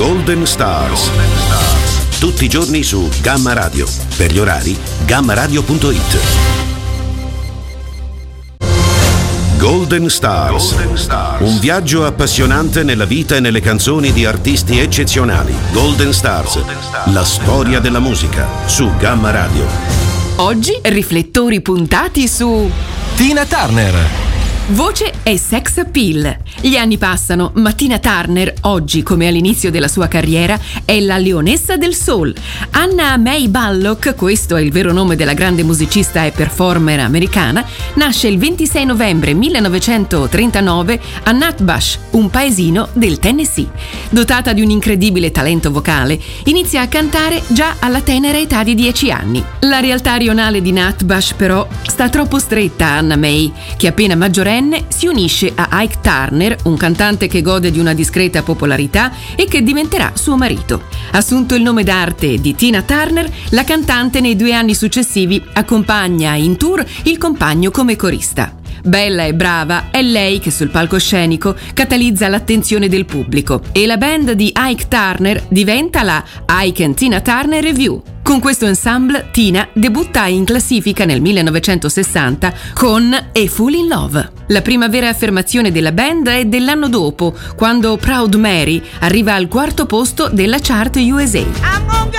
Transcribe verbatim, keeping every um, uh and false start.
Golden Stars. Tutti i giorni su Gamma Radio. Per gli orari, gamma radio punto it. Golden Stars. Golden Stars. Un viaggio appassionante nella vita e nelle canzoni di artisti eccezionali. Golden Stars. Golden Stars. La storia della musica su Gamma Radio. Oggi riflettori puntati su Tina Turner. Voce e sex appeal. Gli anni passano, ma Tina Turner, oggi come all'inizio della sua carriera, è la leonessa del soul. Anna Mae Ballock, questo è il vero nome della grande musicista e performer americana, nasce il ventisei novembre millenovecentotrentanove a Natbush, un paesino del Tennessee. Dotata di un incredibile talento vocale, inizia a cantare già alla tenera età di dieci anni. La realtà rionale di Natbush, però, sta troppo stretta a Anna Mae, che appena maggiorenne si unisce a Ike Turner, un cantante che gode di una discreta popolarità e che diventerà suo marito. Assunto il nome d'arte di Tina Turner, la cantante nei due anni successivi accompagna in tour il compagno come corista. Bella e brava, è lei che sul palcoscenico catalizza l'attenzione del pubblico e la band di Ike Turner diventa la Ike and Tina Turner Revue. Con questo ensemble Tina debutta in classifica nel millenovecentosessanta con A Fool in Love. La prima vera affermazione della band è dell'anno dopo, quando Proud Mary arriva al quarto posto della chart U S A.